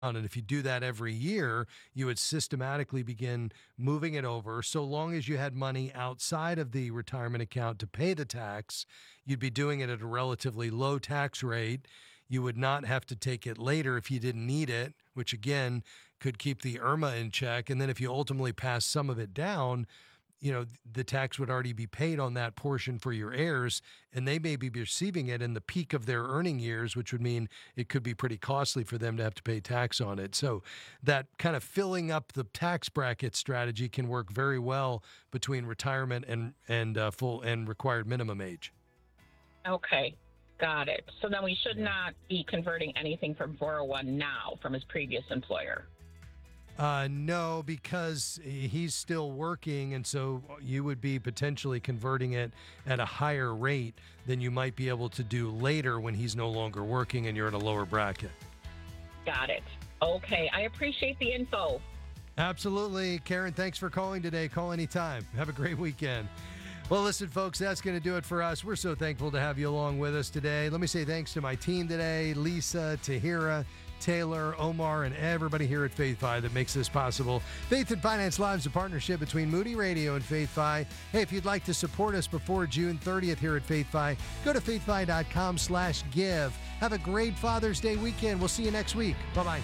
And if you do that every year, you would systematically begin moving it over. So long as you had money outside of the retirement account to pay the tax, you'd be doing it at a relatively low tax rate. You would not have to take it later if you didn't need it, which again could keep the IRMA in check. And then if you ultimately pass some of it down, the tax would already be paid on that portion for your heirs, and they may be receiving it in the peak of their earning years, which would mean it could be pretty costly for them to have to pay tax on it. So that kind of filling up the tax bracket strategy can work very well between retirement and full and required minimum age. Okay, got it. So then we should not be converting anything from 401 now from his previous employer. No, because he's still working, and so you would be potentially converting it at a higher rate than you might be able to do later when he's no longer working and you're in a lower bracket. Got it. Okay, I appreciate the info. Absolutely. Karen, thanks for calling today. Call anytime. Have a great weekend. Well, listen, folks, that's going to do it for us. We're so thankful to have you along with us today. Let me say thanks to my team today, Lisa, Tahira, Taylor, Omar, and everybody here at Faith Fi that makes this possible. Faith and Finance Live is a partnership between Moody Radio and Faith Fi. Hey, if you'd like to support us before June 30th here at Faith Fi, go to faithfi.com/give. Have a great Father's Day weekend. We'll see you next week. Bye-bye.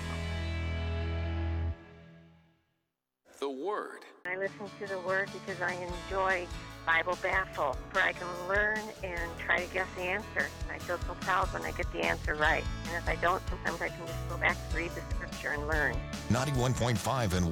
The Word. I listen to the Word because I enjoy Bible Baffle, where I can learn and try to guess the answer. I feel so proud when I get the answer right. And if I don't, sometimes I can just go back to read the scripture and learn. 91.5 and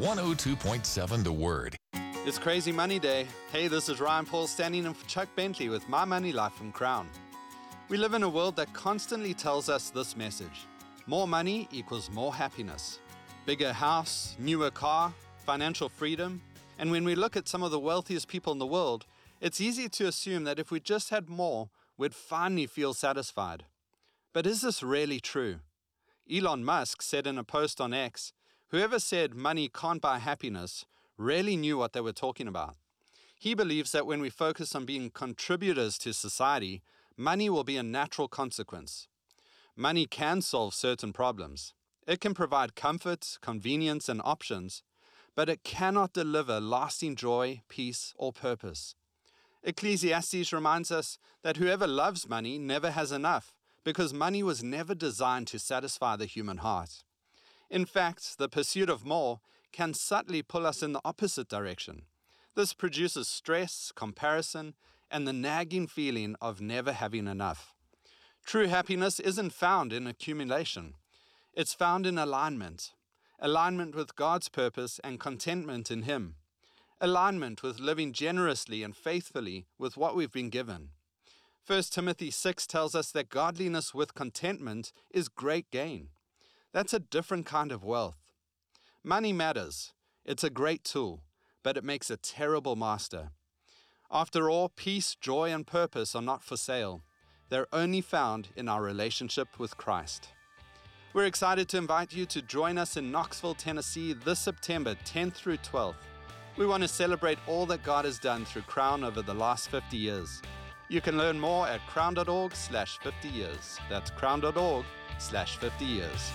102.7 The Word. It's Crazy Money Day. Hey, this is Ryan Paul standing in for Chuck Bentley with My Money Life from Crown. We live in a world that constantly tells us this message. More money equals more happiness. Bigger house, newer car, financial freedom. And when we look at some of the wealthiest people in the world, it's easy to assume that if we just had more, we'd finally feel satisfied. But is this really true? Elon Musk said in a post on X, whoever said money can't buy happiness really knew what they were talking about. He believes that when we focus on being contributors to society, money will be a natural consequence. Money can solve certain problems. It can provide comfort, convenience, and options, but it cannot deliver lasting joy, peace, or purpose. Ecclesiastes reminds us that whoever loves money never has enough, because money was never designed to satisfy the human heart. In fact, the pursuit of more can subtly pull us in the opposite direction. This produces stress, comparison, and the nagging feeling of never having enough. True happiness isn't found in accumulation. It's found in alignment with God's purpose and contentment in Him. Alignment with living generously and faithfully with what we've been given. 1 Timothy 6 tells us that godliness with contentment is great gain. That's a different kind of wealth. Money matters. It's a great tool, but it makes a terrible master. After all, peace, joy, and purpose are not for sale. They're only found in our relationship with Christ. We're excited to invite you to join us in Knoxville, Tennessee this September 10th through 12th. We want to celebrate all that God has done through Crown over the last 50 years. You can learn more at crown.org/50 years. That's crown.org/50 years.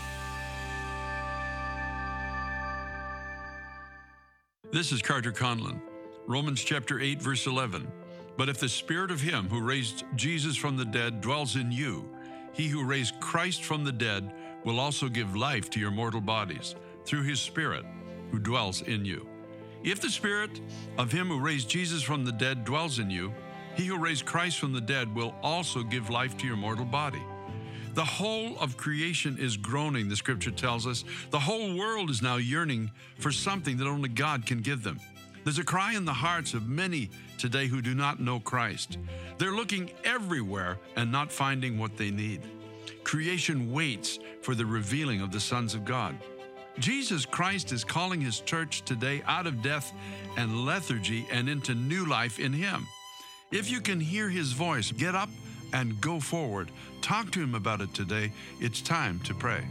This is Carter Conlon. Romans chapter 8, verse 11. But if the spirit of him who raised Jesus from the dead dwells in you, he who raised Christ from the dead will also give life to your mortal bodies through his spirit who dwells in you. If the spirit of him who raised Jesus from the dead dwells in you, he who raised Christ from the dead will also give life to your mortal body. The whole of creation is groaning, the scripture tells us. The whole world is now yearning for something that only God can give them. There's a cry in the hearts of many today who do not know Christ. They're looking everywhere and not finding what they need. Creation waits for the revealing of the sons of God. Jesus Christ is calling his church today out of death and lethargy and into new life in him. If you can hear his voice, get up and go forward. Talk to him about it today. It's time to pray.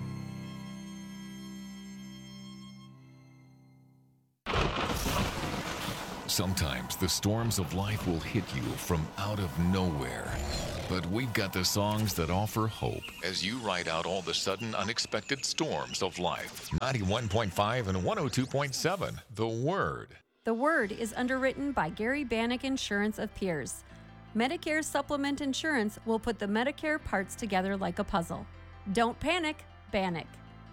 Sometimes the storms of life will hit you from out of nowhere. But we've got the songs that offer hope as you ride out all the sudden unexpected storms of life. 91.5 and 102.7, The Word. The Word is underwritten by Gary Bannock Insurance of Pierce. Medicare Supplement Insurance will put the Medicare parts together like a puzzle. Don't panic, Bannock.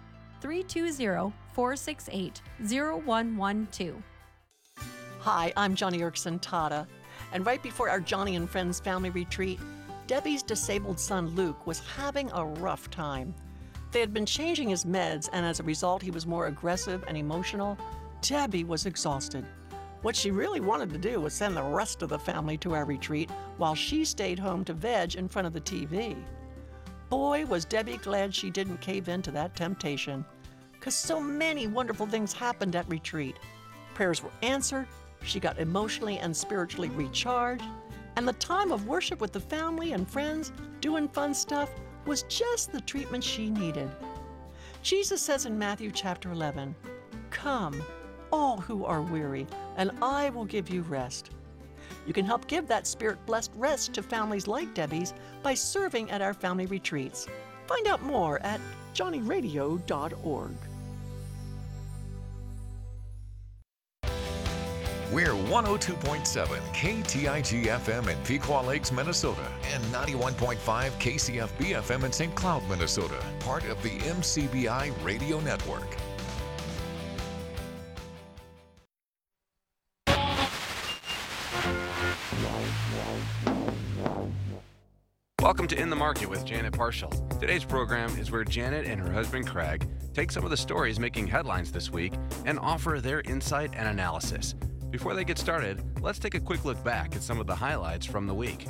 320-468-0112. Hi, I'm Johnny Erkson Tata, and right before our Johnny and Friends family retreat, Debbie's disabled son Luke was having a rough time. They had been changing his meds, and as a result, he was more aggressive and emotional. Debbie was exhausted. What she really wanted to do was send the rest of the family to our retreat while she stayed home to veg in front of the TV. Boy, was Debbie glad she didn't cave into that temptation, because so many wonderful things happened at retreat. Prayers were answered, she got emotionally and spiritually recharged, and the time of worship with the family and friends, doing fun stuff, was just the treatment she needed. Jesus says in Matthew chapter 11, "Come, all who are weary, and I will give you rest." You can help give that spirit-blessed rest to families like Debbie's by serving at our family retreats. Find out more at johnnyradio.org. We're 102.7 KTIG FM in Pequot Lakes, Minnesota, and 91.5 KCFB FM in St. Cloud, Minnesota, part of the MCBI Radio Network. Welcome to In the Market with Janet Parshall. Today's program is where Janet and her husband Craig take some of the stories making headlines this week and offer their insight and analysis. Before they get started, let's take a quick look back at some of the highlights from the week.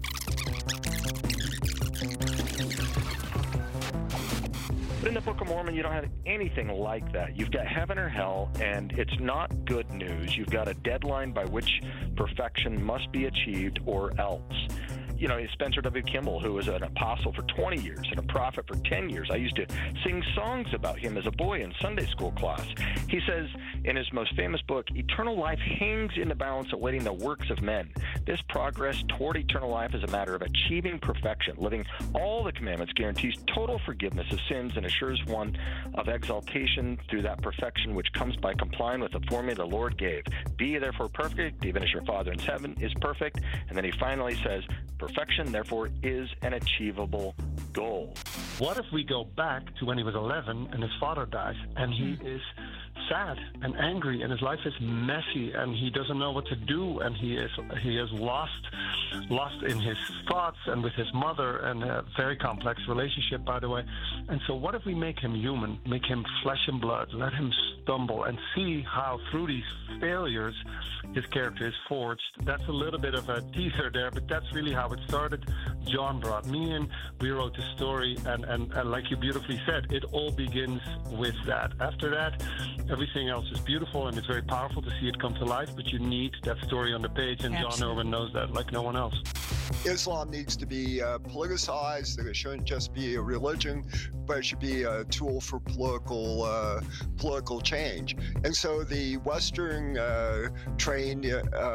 But in the Book of Mormon, you don't have anything like that. You've got heaven or hell, and it's not good news. You've got a deadline by which perfection must be achieved or else. You know, Spencer W. Kimball, who was an apostle for 20 years and a prophet for 10 years. I used to sing songs about him as a boy in Sunday school class. He says in his most famous book, "Eternal life hangs in the balance awaiting the works of men. This progress toward eternal life is a matter of achieving perfection. Living all the commandments guarantees total forgiveness of sins and assures one of exaltation through that perfection which comes by complying with the formula the Lord gave. Be ye therefore perfect, even as your Father in heaven is perfect." And then he finally says, perfection, therefore, is an achievable goal. What if we go back to when he was 11 and his father dies, and he is sad and angry, and his life is messy, and he doesn't know what to do, and he is lost in his thoughts and with his mother, and a very complex relationship, by the way. And so what if we make him human, make him flesh and blood, let him stumble, and see how through these failures his character is forged? That's a little bit of a teaser there, but that's really how it started. John brought me in, we wrote the story, and like you beautifully said, it all begins with that. After that, everything else is beautiful, and it's very powerful to see it come to life, but you need that story on the page, and Absolutely. John Irwin knows that like no one else. Islam needs to be politicized. It shouldn't just be a religion, but it should be a tool for political change. And so the Western trained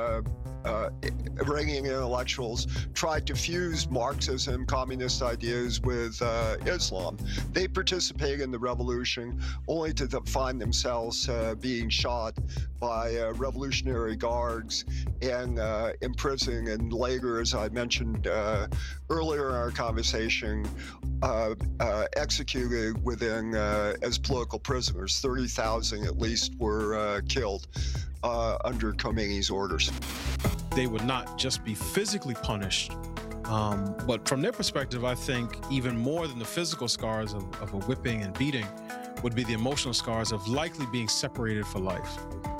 Iranian intellectuals tried to fuse Marxism, communist ideas with Islam. They participated in the revolution only to find themselves being shot by revolutionary guards and imprisoned, and later, as I mentioned earlier in our conversation, executed within as political prisoners. 30,000 at least were killed under Khomeini's orders. They would not just be physically punished, but from their perspective, I think even more than the physical scars of a whipping and beating would be the emotional scars of likely being separated for life.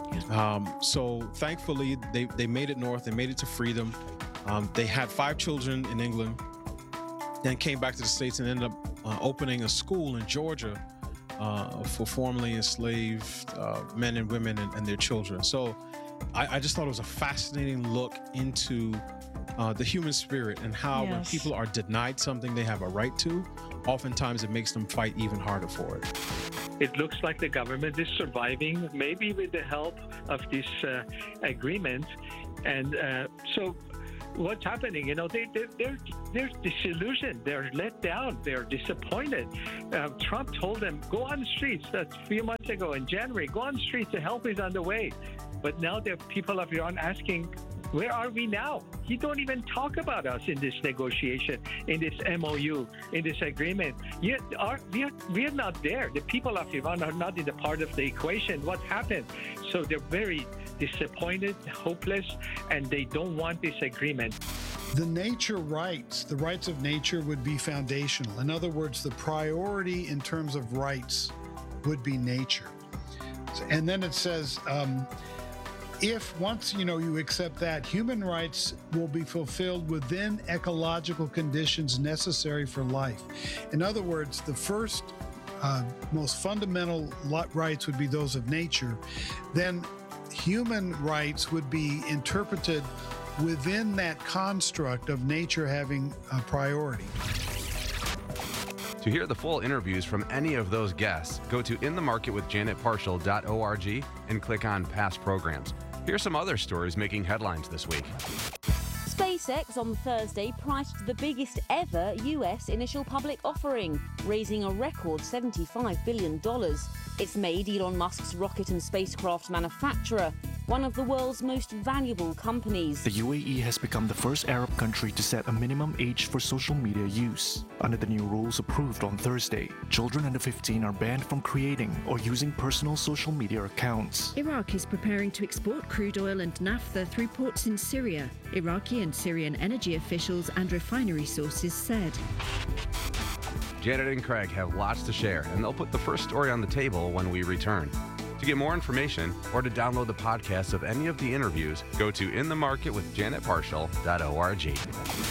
So thankfully, they made it north, they made it to freedom. They had 5 children in England, then came back to the States and ended up opening a school in Georgia for formerly enslaved men and women and their children. So I just thought it was a fascinating look into the human spirit and how when people are denied something they have a right to, oftentimes it makes them fight even harder for it. It looks like the government is surviving, maybe with the help of this agreement. And so what's happening? They're disillusioned. They're let down. They're disappointed. Trump told them, go on the streets. That's a few months ago in January. Go on the streets. The help is on the way. But now the people of Iran asking, where are we now? You don't even talk about us in this negotiation, in this MOU, in this agreement. We are not there. The people of Iran are not in the part of the equation. What happened? So they're very disappointed, hopeless, and they don't want this agreement. The nature rights, the rights of nature would be foundational. In other words, the priority in terms of rights would be nature. And then it says, if once you accept that, human rights will be fulfilled within ecological conditions necessary for life. In other words, the first most fundamental rights would be those of nature. Then human rights would be interpreted within that construct of nature having a priority. To hear the full interviews from any of those guests, go to inthemarketwithjanetparshall.org and click on past programs. Here's some other stories making headlines this week. SpaceX on Thursday priced the biggest ever US initial public offering, raising a record $75 billion. It's made Elon Musk's rocket and spacecraft manufacturer one of the world's most valuable companies. The UAE has become the first Arab country to set a minimum age for social media use. Under the new rules approved on Thursday, children under 15 are banned from creating or using personal social media accounts. Iraq is preparing to export crude oil and naphtha through ports in Syria, Iraqi and Syrian energy officials and refinery sources said. Janet and Craig have lots to share, and they'll put the first story on the table when we return. To get more information or to download the podcast of any of the interviews, go to inthemarketwithjanetparshall.org.